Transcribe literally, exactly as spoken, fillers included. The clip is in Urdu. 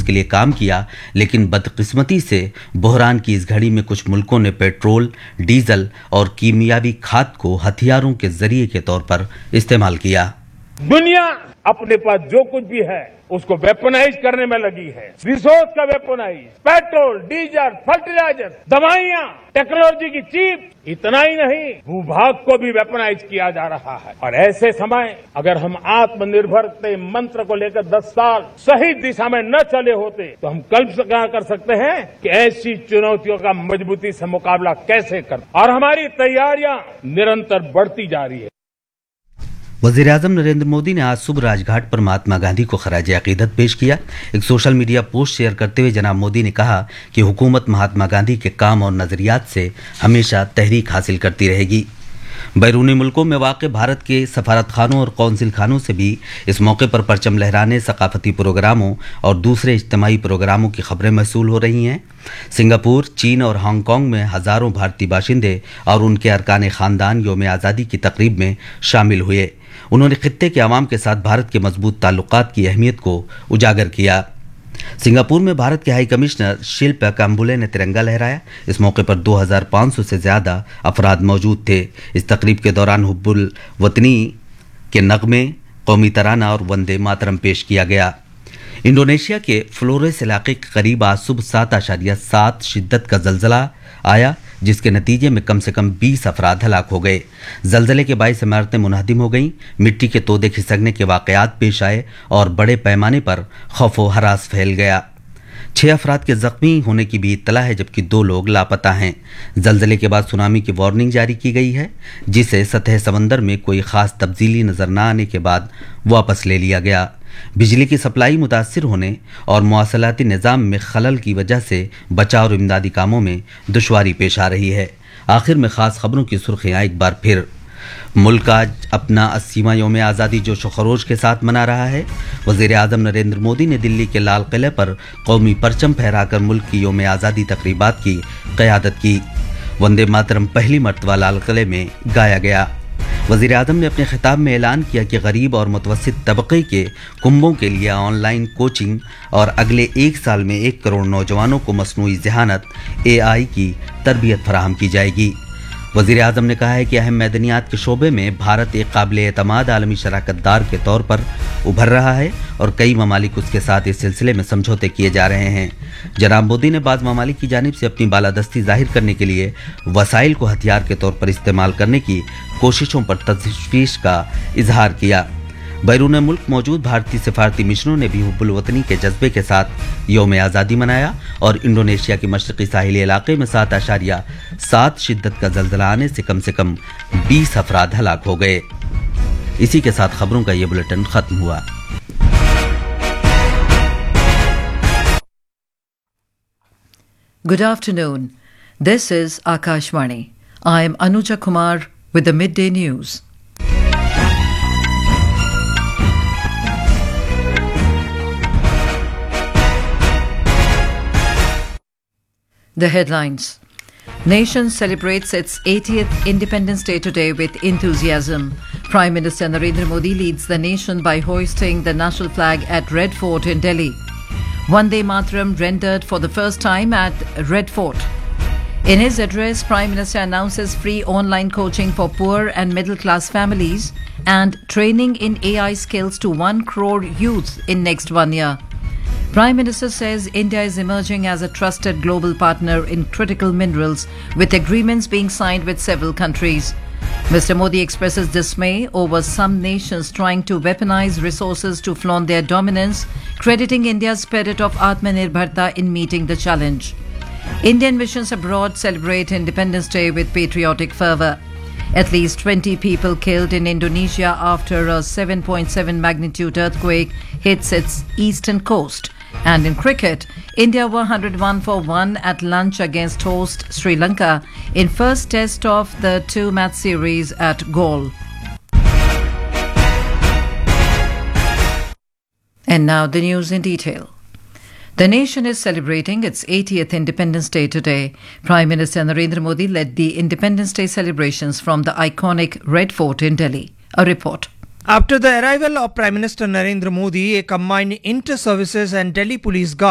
اس کے لیے کام کیا، لیکن بدقسمتی سے بحران کی اس گھڑی میں کچھ ملکوں نے پیٹرول، ڈیزل اور کیمیاوی کھاد کو ہتھیاروں کے ذریعے کے طور پر استعمال کیا۔ دنیا اپنے پاس جو کچھ بھی ہے اس کو ویپنائز کرنے میں لگی ہے، ریسورس کا ویپنائز، پیٹرول، ڈیزل، فرٹیلائزر، دوائیاں، ٹیکنالوجی کی چیپ، اتنا ہی نہیں بھوبھاگ کو بھی ویپنائز کیا جا رہا ہے۔ اور ایسے سمے اگر ہم آتم نربھرتے منتر کو لے کر دس سال صحیح دشا میں نہ چلے ہوتے تو ہم کلپ سے کیا کر سکتے ہیں کہ ایسی چنوتیوں کا مضبوطی سے مقابلہ کیسے کریں، اور ہماری تیاریاں نرنتر بڑھتی جا رہی ہے۔ وزیر اعظم نریندر مودی نے آج صبح راج گھاٹ پر مہاتما گاندھی کو خراج عقیدت پیش کیا۔ ایک سوشل میڈیا پوسٹ شیئر کرتے ہوئے جناب مودی نے کہا کہ حکومت مہاتما گاندھی کے کام اور نظریات سے ہمیشہ تحریک حاصل کرتی رہے گی۔ بیرونی ملکوں میں واقع بھارت کے سفارت خانوں اور قونصل خانوں سے بھی اس موقع پر پرچم لہرانے، ثقافتی پروگراموں اور دوسرے اجتماعی پروگراموں کی خبریں موصول ہو رہی ہیں۔ سنگاپور، چین اور ہانگ کانگ میں ہزاروں بھارتی باشندے اور ان کے ارکان خاندان یوم آزادی کی تقریب میں شامل ہوئے۔ انہوں نے خطے کے عوام کے ساتھ بھارت کے مضبوط تعلقات کی اہمیت کو اجاگر کیا۔ سنگاپور میں بھارت کے ہائی کمشنر شلپا کامبولے نے ترنگا لہرایا۔ اس موقع پر دو ہزار پانچ سو سے زیادہ افراد موجود تھے۔ اس تقریب کے دوران حب الوطنی کے نغمے، قومی ترانہ اور وندے ماترم پیش کیا گیا۔ انڈونیشیا کے فلورس علاقے کے قریب آج صبح سات اشاریہ سات شدت کا زلزلہ آیا، جس کے نتیجے میں کم سے کم بیس افراد ہلاک ہو گئے۔ زلزلے کے باعث عمارتیں منہدم ہو گئیں، مٹی کے تودے کھسکنے کے واقعات پیش آئے اور بڑے پیمانے پر خوف و ہراس پھیل گیا۔ چھ افراد کے زخمی ہونے کی بھی اطلاع ہے، جبکہ دو لوگ لاپتہ ہیں۔ زلزلے کے بعد سونامی کی وارننگ جاری کی گئی ہے، جسے سطح سمندر میں کوئی خاص تبدیلی نظر نہ آنے کے بعد واپس لے لیا گیا۔ بجلی کی سپلائی متاثر ہونے اور مواصلاتی نظام میں خلل کی وجہ سے بچاؤ اور امدادی کاموں میں دشواری پیش آ رہی ہے۔ آخر میں خاص خبروں کی سرخیاں ایک بار پھر۔ ملک آج اپنا اسیواں یوم آزادی جوش و خروش کے ساتھ منا رہا ہے۔ وزیر اعظم نریندر مودی نے دلی کے لال قلعے پر قومی پرچم پھہرا کر ملک کی یوم آزادی تقریبات کی قیادت کی۔ وندے ماترم پہلی مرتبہ لال قلعے میں گایا گیا۔ وزیر اعظم نے اپنے خطاب میں اعلان کیا کہ غریب اور متوسط طبقے کے کنبوں کے لیے آن لائن کوچنگ اور اگلے ایک سال میں ایک کروڑ نوجوانوں کو مصنوعی ذہانت اے آئی کی تربیت فراہم کی جائے گی۔ وزیر اعظم نے کہا ہے کہ اہم معدنیات کے شعبے میں بھارت ایک قابل اعتماد عالمی شراکت دار کے طور پر ابھر رہا ہے اور کئی ممالک اس کے ساتھ اس سلسلے میں سمجھوتے کیے جا رہے ہیں۔ جناب مودی نے بعض ممالک کی جانب سے اپنی بالادستی ظاہر کرنے کے لیے وسائل کو ہتھیار کے طور پر استعمال کرنے کی کوششوں پر تشویش کا اظہار کیا۔ بیرون ملک موجود بھارتی سفارتی مشنوں نے بھی حب الوطنی کے جذبے کے ساتھ یوم آزادی منایا اور انڈونیشیا کے مشرقی ساحلی علاقے میں سات اشاریہ سات شدت کا زلزلہ آنے سے کم سے کم بیس افراد ہلاک ہو گئے۔ اسی کے ساتھ خبروں کا یہ بلیٹن ختم ہوا۔ Good afternoon. This is Akashvani. I am Anuja Kumar with the midday news. The headlines. Nation celebrates its eightieth Independence Day today with enthusiasm. Prime Minister Narendra Modi leads the nation by hoisting the national flag at Red Fort in Delhi. Vande Mataram rendered for the first time at Red Fort. In his address, Prime Minister announces free online coaching for poor and middle-class families and training in A I skills to one crore youth in next one year. Prime Minister says India is emerging as a trusted global partner in critical minerals, with agreements being signed with several countries. Mister Modi expresses dismay over some nations trying to weaponize resources to flaunt their dominance, crediting India's spirit of Atmanirbharta in meeting the challenge. Indian missions abroad celebrate Independence Day with patriotic fervour. At least twenty people killed in Indonesia after a seven point seven magnitude earthquake hits its eastern coast. And in cricket, India were one hundred one for one at lunch against host Sri Lanka in first test of the two-match series at Galle. And now the news in detail. The nation is celebrating its eightieth Independence Day today. Prime Minister Narendra Modi led the Independence Day celebrations from the iconic Red Fort in Delhi. A report. After the arrival of Prime Minister Narendra Modi, a combined inter-services and Delhi Police Guard